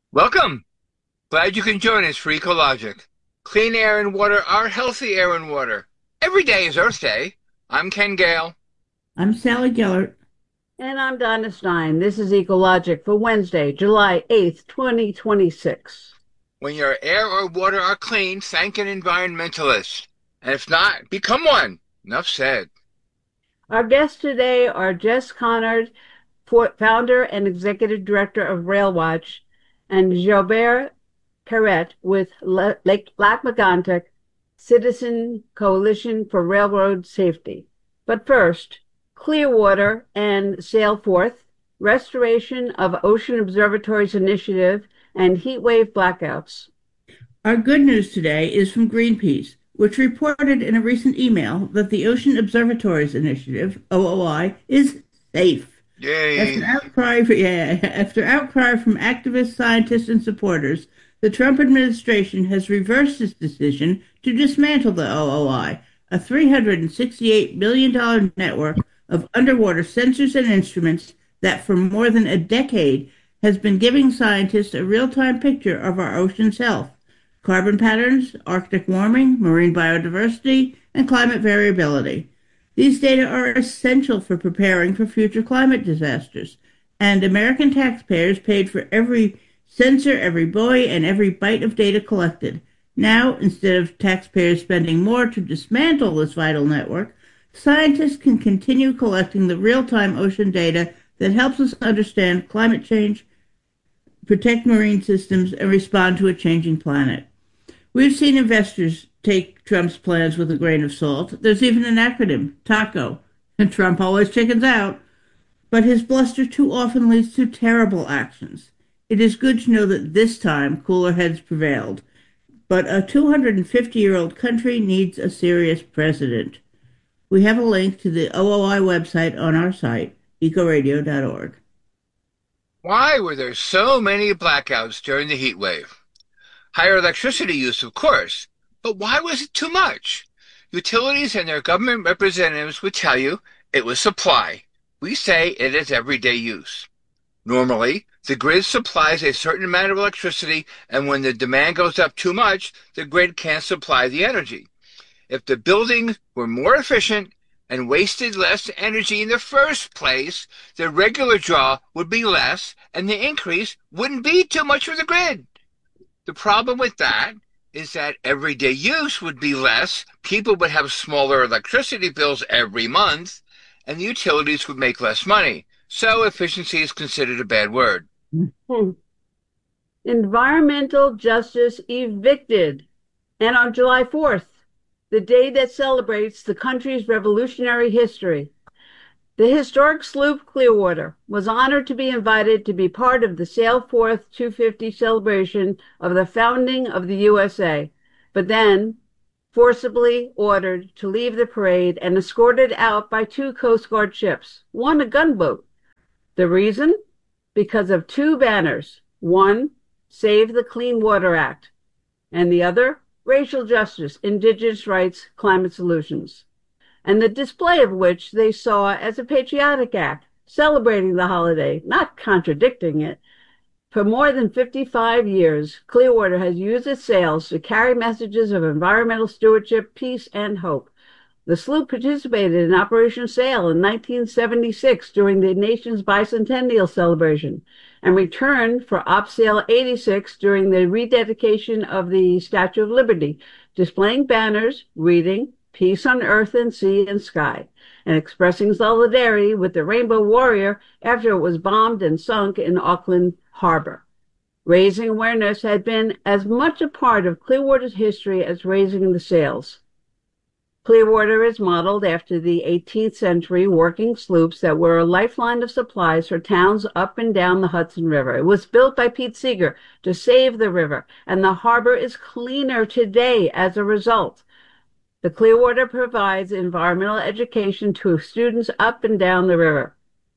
Welcome. Glad you can join us for Ecologic. Clean air and water are healthy air and water. Every day is Earth Day. I'm Ken Gale. I'm Sally Gellert. And I'm Donna Stein. This is Ecologic for Wednesday, July 8th, 2026. When your air or water are clean, thank an environmentalist. And if not, become one. Enough said. Our guests today are Jess Conard, founder and executive director of RailWatch, and Gilbert Carrette with Lac-Mégantic Citizen Coalition for Railroad Safety. But first, Clearwater and Sailforth, restoration of Ocean Observatory's initiative, and heat wave blackouts. Our good news today is from Greenpeace, which reported in a recent email that the Ocean Observatories Initiative, OOI, is safe. Yay. After outcry from activists, scientists, and supporters, the Trump administration has reversed its decision to dismantle the OOI, a $368 million network of underwater sensors and instruments that for more than a decade has been giving scientists a real-time picture of our ocean's health, carbon patterns, Arctic warming, marine biodiversity, and climate variability. These data are essential for preparing for future climate disasters, and American taxpayers paid for every sensor, every buoy, and every byte of data collected. Now, instead of taxpayers spending more to dismantle this vital network, scientists can continue collecting the real-time ocean data that helps us understand climate change, protect marine systems, and respond to a changing planet. We've seen investors take Trump's plans with a grain of salt. There's even an acronym, TACO, and Trump always chickens out. But his bluster too often leads to terrible actions. It is good to know that this time cooler heads prevailed. But a 250-year-old country needs a serious president. We have a link to the OOI website on our site, ecoradio.org. Why were there so many blackouts during the heat wave? Higher electricity use, of course, but why was it too much? Utilities and their government representatives would tell you it was supply. We say it is everyday use. Normally, the grid supplies a certain amount of electricity, and when the demand goes up too much, the grid can't supply the energy. If the buildings were more efficient and wasted less energy in the first place, the regular draw would be less, and the increase wouldn't be too much for the grid. The problem with that is that everyday use would be less, people would have smaller electricity bills every month, and the utilities would make less money. So efficiency is considered a bad word. Hmm. Environmental justice evicted. And on July 4th, the day that celebrates the country's revolutionary history, the historic sloop Clearwater was honored to be invited to be part of the Sailforth 250 celebration of the founding of the USA, but then forcibly ordered to leave the parade and escorted out by two Coast Guard ships, one a gunboat. The reason? Because of two banners. One, Save the Clean Water Act, and the other, Racial Justice, Indigenous Rights, Climate Solutions, and the display of which they saw as a patriotic act, celebrating the holiday, not contradicting it. For more than 55 years, Clearwater has used its sails to carry messages of environmental stewardship, peace, and hope. The sloop participated in Operation Sail in 1976 during the nation's bicentennial celebration and returned for Op Sail 86 during the rededication of the Statue of Liberty, displaying banners reading Peace on Earth and Sea and Sky, and expressing solidarity with the Rainbow Warrior after it was bombed and sunk in Auckland Harbor. Raising awareness had been as much a part of Clearwater's history as raising the sails. Clearwater is modeled after the 18th century working sloops that were a lifeline of supplies for towns up and down the Hudson River. It was built by Pete Seeger to save the river, and the harbor is cleaner today as a result. The Clearwater provides environmental education to students up and down the river.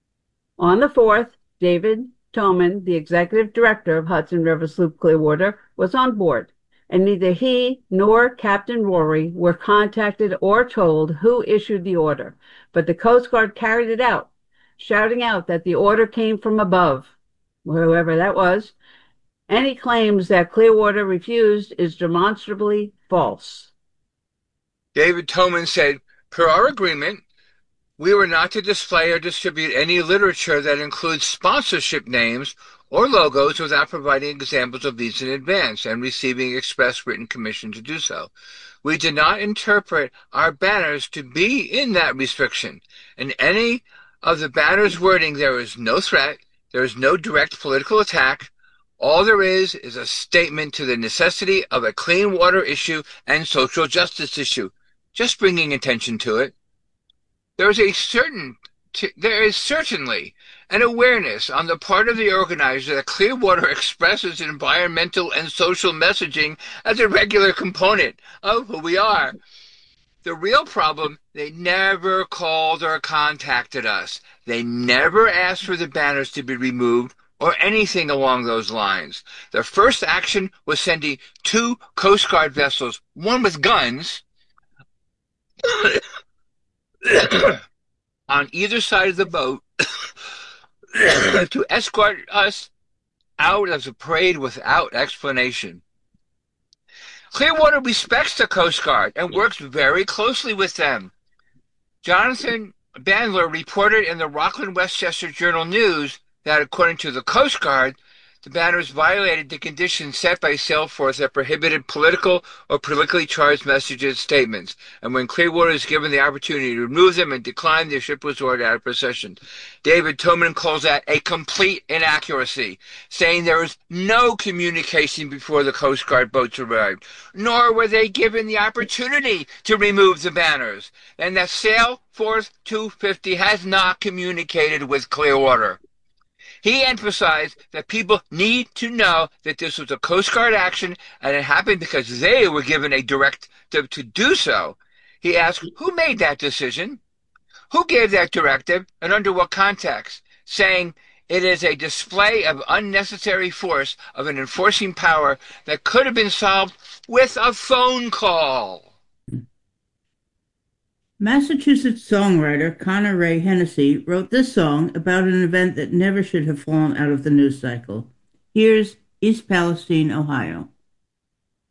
On the 4th, David Toman, the executive director of Hudson River Sloop Clearwater, was on board, and neither he nor Captain Rory were contacted or told who issued the order, but the Coast Guard carried it out, shouting out that the order came from above, whoever that was, Any claims that Clearwater refused is demonstrably false. David Toman said, per our agreement, we were not to display or distribute any literature that includes sponsorship names or logos without providing examples of these in advance and receiving express written permission to do so. We did not interpret our banners to be in that restriction. In any of the banner's wording, there is no threat, there is no direct political attack. All there is a statement to the necessity of a clean water issue and social justice issue, just bringing attention to it. There is certainly an awareness on the part of the organizer that Clearwater expresses environmental and social messaging as a regular component of who we are. The real problem, they never called or contacted us. They never asked for the banners to be removed or anything along those lines. Their first action was sending 2 Coast Guard vessels, one with guns, on either side of the boat to escort us out of the parade without explanation. Clearwater respects the Coast Guard and works very closely with them. Jonathan Bandler reported in the Rockland Westchester Journal News that, according to the Coast Guard, the banners violated the conditions set by Sailforth that prohibited political or politically charged messages statements, and when Clearwater is given the opportunity to remove them and decline, the ship was ordered out of procession. David Toman calls that a complete inaccuracy, saying there was no communication before the Coast Guard boats arrived, nor were they given the opportunity to remove the banners, and that Sailforth 250 has not communicated with Clearwater. He emphasized that people need to know that this was a Coast Guard action and it happened because they were given a directive to do so. He asked, who made that decision? Who gave that directive and under what context? Saying it is a display of unnecessary force of an enforcing power that could have been solved with a phone call. Massachusetts songwriter Connor Ray Hennessy wrote this song about an event that never should have fallen out of the news cycle. Here's East Palestine, Ohio.